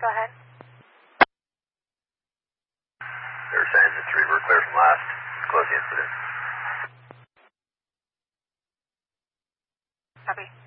Go ahead. They're saying it's revert clear from last. Close the incident. Copy.